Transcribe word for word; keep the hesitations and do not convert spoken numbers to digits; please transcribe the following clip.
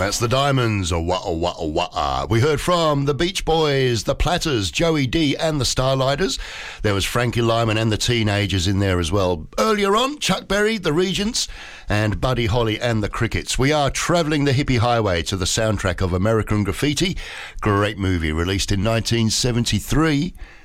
That's the Diamonds, a wah wah wah. We heard from the Beach Boys, the Platters, Joey D and the Starlighters. There was Frankie Lyman and the Teenagers in there as well. Earlier on, Chuck Berry, the Regents, and Buddy Holly and the Crickets. We are travelling the hippie highway to the soundtrack of American Graffiti. Great movie, released in nineteen seventy-three.